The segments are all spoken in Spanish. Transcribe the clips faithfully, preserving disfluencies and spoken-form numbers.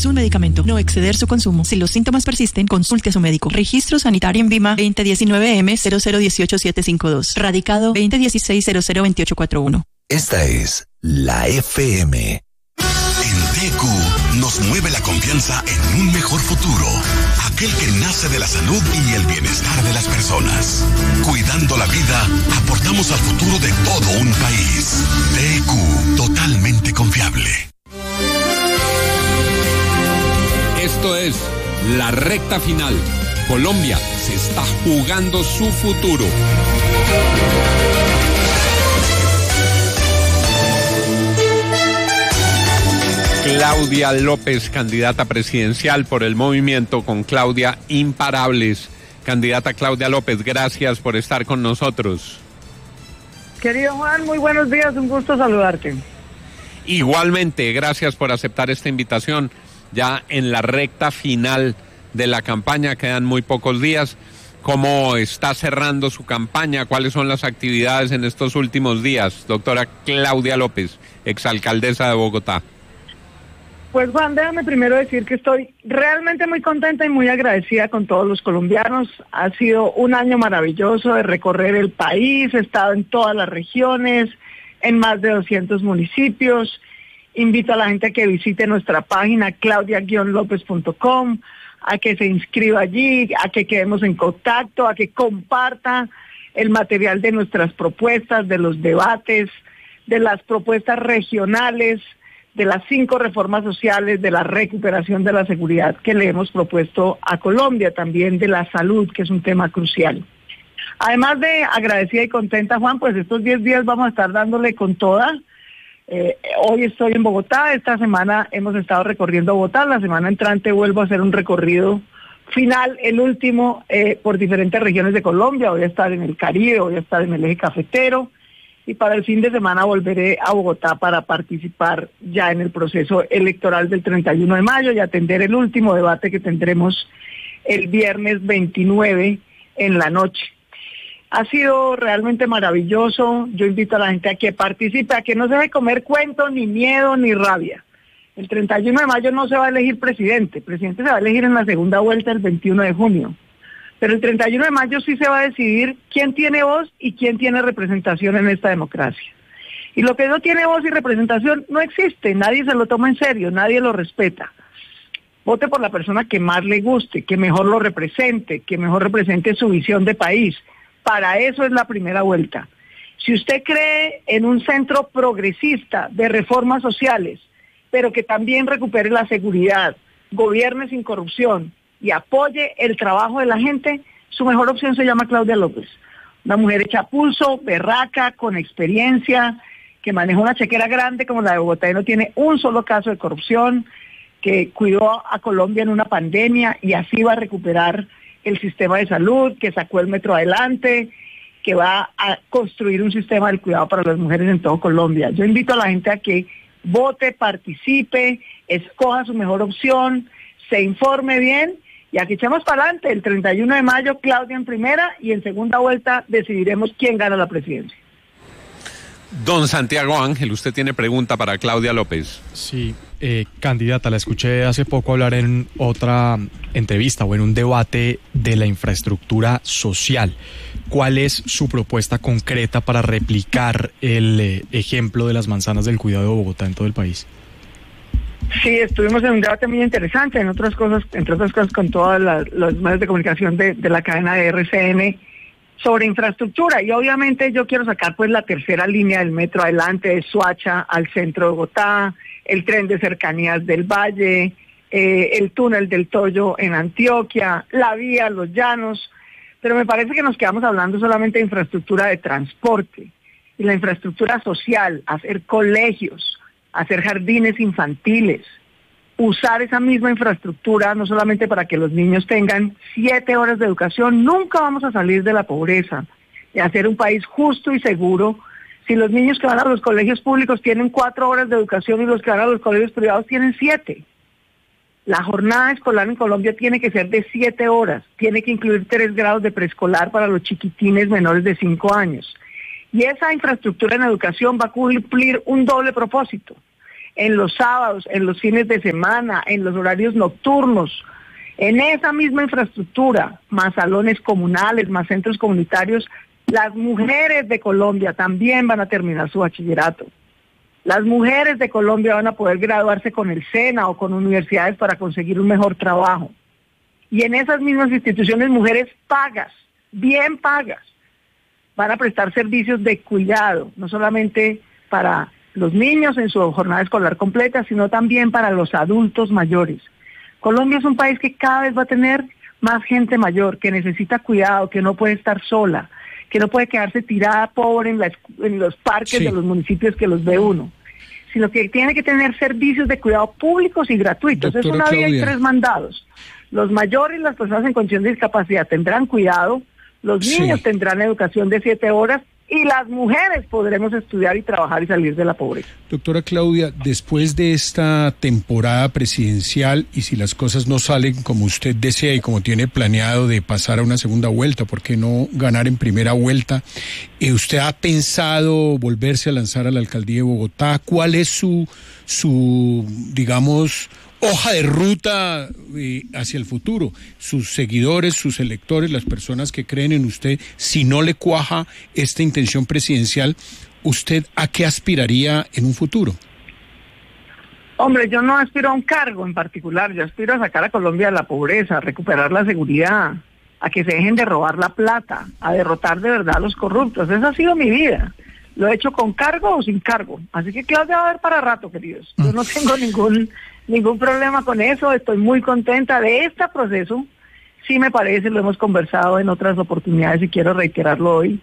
es un medicamento. No exceder su consumo. Si los síntomas persisten, consulte a su médico. Registro sanitario en Vima veinte diecinueve M cero cero dieciocho siete cinco dos. Radicado veinte dieciséis cero cero veintiocho cuarenta y uno. Esta es la F M. En T Q nos mueve la confianza en un mejor futuro, aquel que nace de la salud y el bienestar de las personas. Cuidando la vida, aportamos al futuro de todo un país. T Q, totalmente confiable. Esto es la recta final. Colombia se está jugando su futuro. Claudia López, candidata presidencial por el movimiento con Claudia Imparables. Candidata Claudia López, gracias por estar con nosotros. Querido Juan, muy buenos días, un gusto saludarte. Igualmente, gracias por aceptar esta invitación. Ya en la recta final de la campaña, quedan muy pocos días. ¿Cómo está cerrando su campaña? ¿Cuáles son las actividades en estos últimos días? Doctora Claudia López, exalcaldesa de Bogotá. Pues Juan, déjame primero decir que estoy realmente muy contenta y muy agradecida con todos los colombianos. Ha sido un año maravilloso de recorrer el país, he estado en todas las regiones, en más de doscientos municipios. Invito a la gente a que visite nuestra página claudia guion lópez punto com, a que se inscriba allí, a que quedemos en contacto, a que comparta el material de nuestras propuestas, de los debates, de las propuestas regionales, de las cinco reformas sociales, de la recuperación de la seguridad que le hemos propuesto a Colombia, también de la salud, que es un tema crucial. Además de agradecida y contenta, Juan, pues estos diez días vamos a estar dándole con toda. Eh, hoy estoy en Bogotá, esta semana hemos estado recorriendo Bogotá, la semana entrante vuelvo a hacer un recorrido final, el último, eh, por diferentes regiones de Colombia. Voy a estar en el Caribe, voy a estar en el eje cafetero, y para el fin de semana volveré a Bogotá para participar ya en el proceso electoral del treinta y uno de mayo y atender el último debate que tendremos el viernes veintinueve en la noche. Ha sido realmente maravilloso. Yo invito a la gente a que participe, a que no se deje comer cuento, ni miedo, ni rabia. El treinta y uno de mayo no se va a elegir presidente, el presidente se va a elegir en la segunda vuelta el veintiuno de junio. Pero el treinta y uno de mayo sí se va a decidir quién tiene voz y quién tiene representación en esta democracia. Y lo que no tiene voz y representación no existe, nadie se lo toma en serio, nadie lo respeta. Vote por la persona que más le guste, que mejor lo represente, que mejor represente su visión de país. Para eso es la primera vuelta. Si usted cree en un centro progresista de reformas sociales, pero que también recupere la seguridad, gobierne sin corrupción y apoye el trabajo de la gente, su mejor opción se llama Claudia López. Una mujer hecha a pulso, berraca, con experiencia, que maneja una chequera grande como la de Bogotá y no tiene un solo caso de corrupción, que cuidó a Colombia en una pandemia y así va a recuperar el sistema de salud, que sacó el metro adelante, que va a construir un sistema del cuidado para las mujeres en todo Colombia. Yo invito a la gente a que vote, participe, escoja su mejor opción, se informe bien y aquí echamos para adelante. El treinta y uno de mayo, Claudia en primera y en segunda vuelta decidiremos quién gana la presidencia. Don Santiago Ángel, usted tiene pregunta para Claudia López. Sí, eh, candidata, la escuché hace poco hablar en otra entrevista o en un debate de la infraestructura social. ¿Cuál es su propuesta concreta para replicar el eh, ejemplo de las manzanas del cuidado de Bogotá en todo el país? Sí, estuvimos en un debate muy interesante, en otras cosas, entre otras cosas con todos los medios de comunicación de, de la cadena de R C N, sobre infraestructura, y obviamente yo quiero sacar pues la tercera línea del metro adelante, de Soacha al centro de Bogotá, el tren de cercanías del Valle, eh, el túnel del Toyo en Antioquia, la vía, los llanos, pero me parece que nos quedamos hablando solamente de infraestructura de transporte, y la infraestructura social, hacer colegios, hacer jardines infantiles, usar esa misma infraestructura no solamente para que los niños tengan siete horas de educación, nunca vamos a salir de la pobreza, y hacer un país justo y seguro. Si los niños que van a los colegios públicos tienen cuatro horas de educación y los que van a los colegios privados tienen siete. La jornada escolar en Colombia tiene que ser de siete horas, tiene que incluir tres grados de preescolar para los chiquitines menores de cinco años. Y esa infraestructura en educación va a cumplir un doble propósito. en los sábados, en los fines de semana, en los horarios nocturnos, en esa misma infraestructura, más salones comunales, más centros comunitarios, las mujeres de Colombia también van a terminar su bachillerato. Las mujeres de Colombia van a poder graduarse con el SENA o con universidades para conseguir un mejor trabajo. Y en esas mismas instituciones, mujeres pagas, bien pagas, van a prestar servicios de cuidado, no solamente para los niños en su jornada escolar completa, sino también para los adultos mayores. Colombia es un país que cada vez va a tener más gente mayor, que necesita cuidado, que no puede estar sola, que no puede quedarse tirada pobre en, la, en los parques sí. de los municipios que los ve uno, sino que tiene que tener servicios de cuidado públicos y gratuitos. Doctora es una Claudia. Vía y tres mandados. Los mayores y las personas en condición de discapacidad tendrán cuidado, los niños sí. tendrán educación de siete horas y las mujeres podremos estudiar y trabajar y salir de la pobreza. Doctora Claudia, después de esta temporada presidencial y si las cosas no salen como usted desea y como tiene planeado de pasar a una segunda vuelta, ¿por qué no ganar en primera vuelta? Eh, ¿Usted ha pensado volverse a lanzar a la alcaldía de Bogotá? ¿Cuál es su, su digamos, hoja de ruta eh, hacia el futuro? Sus seguidores, sus electores, las personas que creen en usted, si no le cuaja esta intención presidencial, ¿usted a qué aspiraría en un futuro? Hombre, yo no aspiro a un cargo en particular, yo aspiro a sacar a Colombia de la pobreza, a recuperar la seguridad, a que se dejen de robar la plata, a derrotar de verdad a los corruptos. Esa ha sido mi vida. Lo he hecho con cargo o sin cargo. Así que Claudia va a ver para rato, queridos. Yo no tengo ningún ningún problema con eso. Estoy muy contenta de este proceso. Sí me parece, lo hemos conversado en otras oportunidades y quiero reiterarlo hoy.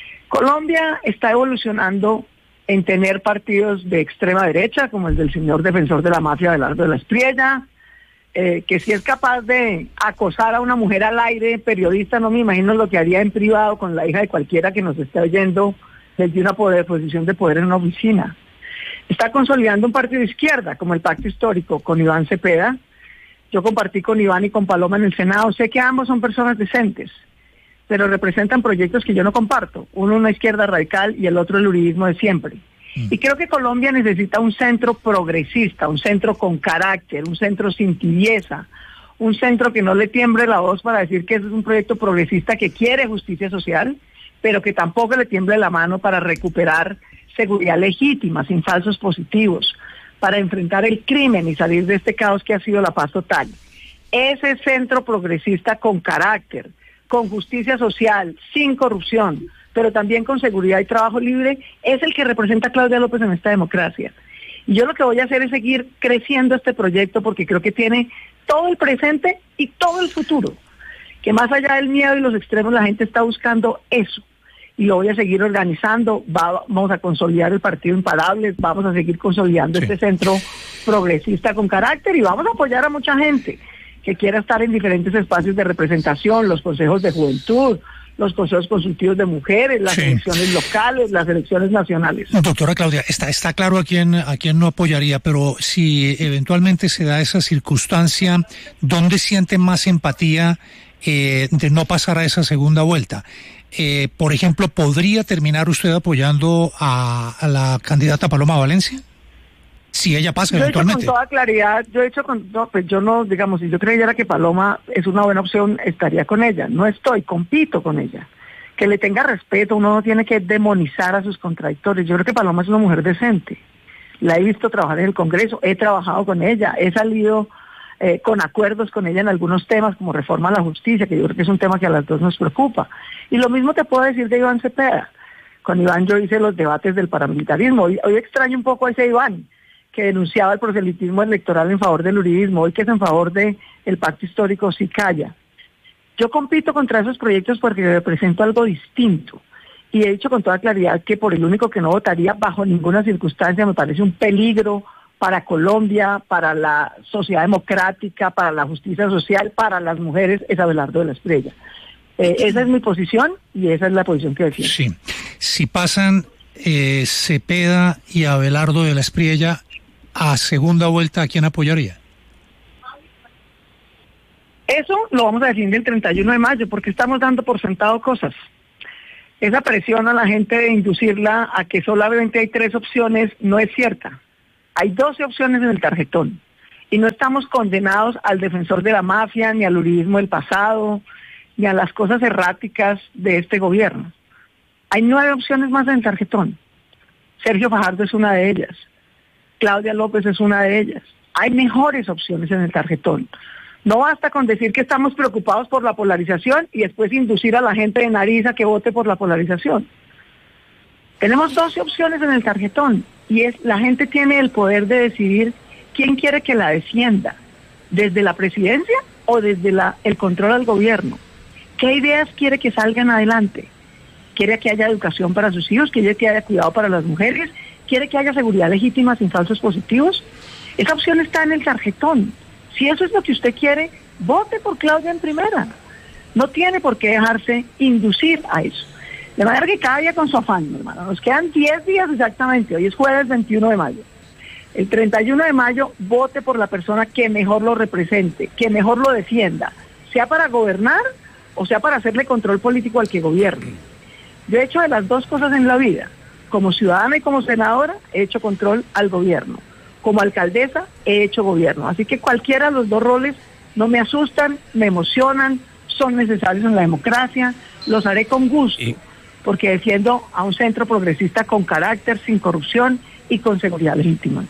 Colombia está evolucionando en tener partidos de extrema derecha, como el del señor defensor de la mafia Abelardo de la Espriella, eh, que si es capaz de acosar a una mujer al aire, periodista, no me imagino lo que haría en privado con la hija de cualquiera que nos esté oyendo desde una poder, posición de poder en una oficina. Está consolidando un partido de izquierda, como el Pacto Histórico, con Iván Cepeda. Yo compartí con Iván y con Paloma en el Senado. Sé que ambos son personas decentes, pero representan proyectos que yo no comparto. Uno una izquierda radical y el otro el uribismo de siempre. Mm. Y creo que Colombia necesita un centro progresista, un centro con carácter, un centro sin tibieza, un centro que no le tiemble la voz para decir que es un proyecto progresista que quiere justicia social, pero que tampoco le tiemble la mano para recuperar seguridad legítima, sin falsos positivos, para enfrentar el crimen y salir de este caos que ha sido la paz total. Ese centro progresista con carácter, con justicia social, sin corrupción, pero también con seguridad y trabajo libre, es el que representa a Claudia López en esta democracia. Y yo lo que voy a hacer es seguir creciendo este proyecto porque creo que tiene todo el presente y todo el futuro, que más allá del miedo y los extremos la gente está buscando eso. Y lo voy a seguir organizando, va, vamos a consolidar el Partido Imparables, vamos a seguir consolidando sí. este centro progresista con carácter y vamos a apoyar a mucha gente que quiera estar en diferentes espacios de representación, los consejos de juventud, los consejos consultivos de mujeres, las sí. elecciones locales, las elecciones nacionales. No, doctora Claudia, está, está claro a quién, a quién no apoyaría, pero si eventualmente se da esa circunstancia, ¿dónde siente más empatía eh, de no pasar a esa segunda vuelta? Eh, por ejemplo, ¿podría terminar usted apoyando a, a la candidata Paloma Valencia? Si ella pasa yo eventualmente. He hecho con toda claridad, yo he hecho con, no, pues yo no, digamos, si yo creyera que Paloma es una buena opción, estaría con ella. No estoy, compito con ella. Que le tenga respeto, uno no tiene que demonizar a sus contradictores. Yo creo que Paloma es una mujer decente. La he visto trabajar en el Congreso, he trabajado con ella, he salido eh, con acuerdos con ella en algunos temas, como reforma a la justicia, que yo creo que es un tema que a las dos nos preocupa. Y lo mismo te puedo decir de Iván Cepeda. Con Iván yo hice los debates del paramilitarismo. Hoy, hoy extraño un poco a ese Iván, que denunciaba el proselitismo electoral en favor del uribismo, hoy que es en favor del Pacto Histórico, sí calla. Yo compito contra esos proyectos porque represento algo distinto. Y he dicho con toda claridad que por el único que no votaría bajo ninguna circunstancia me parece un peligro para Colombia, para la sociedad democrática, para la justicia social, para las mujeres, es Abelardo de la Espriella. Eh, esa es mi posición y esa es la posición que defiendo. Sí. Si pasan eh, Cepeda y Abelardo de la Espriella a segunda vuelta, ¿a quién apoyaría? Eso lo vamos a definir el treinta y uno de mayo, porque estamos dando por sentado cosas. Esa presión a la gente de inducirla a que solamente hay tres opciones no es cierta. Hay doce opciones en el tarjetón y no estamos condenados al defensor de la mafia, ni al uribismo del pasado, ni a las cosas erráticas de este gobierno. Hay nueve opciones más en el tarjetón. Sergio Fajardo es una de ellas. Claudia López es una de ellas. Hay mejores opciones en el tarjetón. No basta con decir que estamos preocupados por la polarización y después inducir a la gente de nariz a que vote por la polarización. Tenemos doce opciones en el tarjetón y es la gente tiene el poder de decidir quién quiere que la defienda, desde la presidencia o desde la, el control al gobierno. ¿Qué ideas quiere que salgan adelante? ¿Quiere que haya educación para sus hijos? ¿Quiere que haya cuidado para las mujeres? ¿Quiere que haya seguridad legítima sin falsos positivos? Esa opción está en el tarjetón. Si eso es lo que usted quiere, vote por Claudia en primera. No tiene por qué dejarse inducir a eso. De manera que cada día con su afán, mi hermano. Nos quedan diez días exactamente. Hoy es jueves veintiuno de mayo. El treinta y uno de mayo, vote por la persona que mejor lo represente, que mejor lo defienda, sea para gobernar o sea para hacerle control político al que gobierne. Yo he hecho de las dos cosas en la vida. Como ciudadana y como senadora, he hecho control al gobierno. Como alcaldesa, he hecho gobierno. Así que cualquiera de los dos roles no me asustan, me emocionan, son necesarios en la democracia, los haré con gusto, porque defiendo a un centro progresista con carácter, sin corrupción y con seguridad legítima.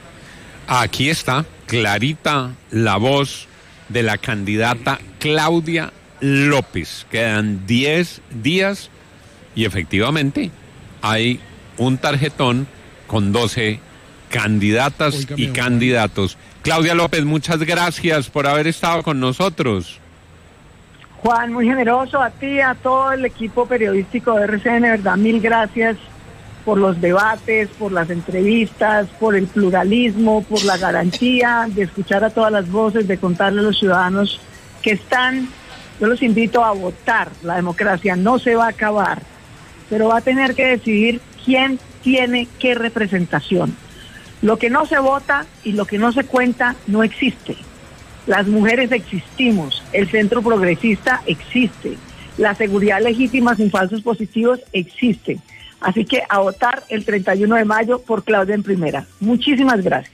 Aquí está, clarita la voz de la candidata Claudia López. Quedan diez días y efectivamente hay un tarjetón con doce candidatas Oígame, y candidatos. Claudia López, muchas gracias por haber estado con nosotros. Juan, muy generoso, a ti, a todo el equipo periodístico de R C N, verdad, mil gracias por los debates, por las entrevistas, por el pluralismo, por la garantía de escuchar a todas las voces, de contarle a los ciudadanos que están. Yo los invito a votar. La democracia no se va a acabar, pero va a tener que decidir quién tiene qué representación. Lo que no se vota y lo que no se cuenta no existe. Las mujeres existimos, el centro progresista existe, la seguridad legítima sin falsos positivos existe. Así que a votar el treinta y uno de mayo por Claudia en primera. Muchísimas gracias.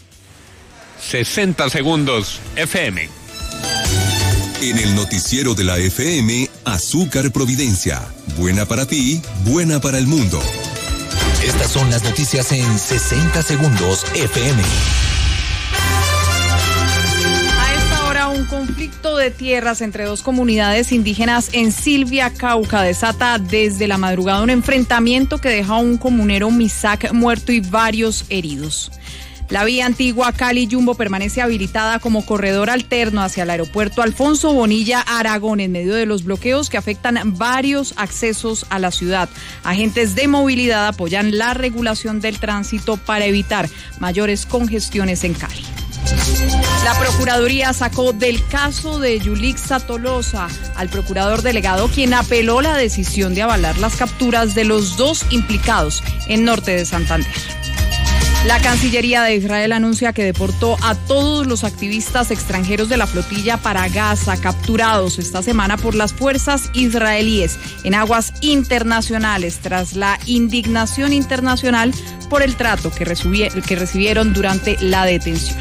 sesenta segundos F M. En el noticiero de la F M, Azúcar Providencia. Buena para ti, buena para el mundo. Estas son las noticias en sesenta segundos F M. A esta hora, un conflicto de tierras entre dos comunidades indígenas en Silvia, Cauca, desata desde la madrugada un enfrentamiento que deja a un comunero Misac muerto y varios heridos. La vía antigua Cali-Yumbo permanece habilitada como corredor alterno hacia el aeropuerto Alfonso Bonilla Aragón en medio de los bloqueos que afectan varios accesos a la ciudad. Agentes de movilidad apoyan la regulación del tránsito para evitar mayores congestiones en Cali. La Procuraduría sacó del caso de Yulixa Tolosa al procurador delegado, quien apeló la decisión de avalar las capturas de los dos implicados en Norte de Santander. La Cancillería de Israel anuncia que deportó a todos los activistas extranjeros de la flotilla para Gaza capturados esta semana por las fuerzas israelíes en aguas internacionales tras la indignación internacional por el trato que, recibi- que recibieron durante la detención.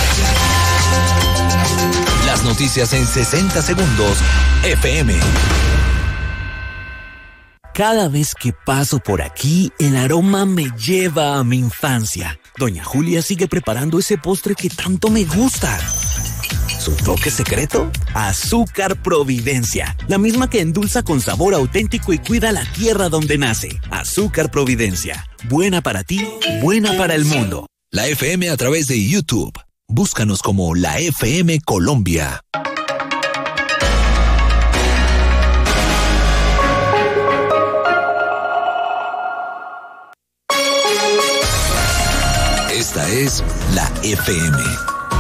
Las noticias en sesenta segundos F M. Cada vez que paso por aquí, el aroma me lleva a mi infancia. Doña Julia sigue preparando ese postre que tanto me gusta. ¿Su toque secreto? Azúcar Providencia, la misma que endulza con sabor auténtico y cuida la tierra donde nace. Azúcar Providencia, buena para ti, buena para el mundo. La F M a través de YouTube. Búscanos como la F M Colombia. Esta es la F M.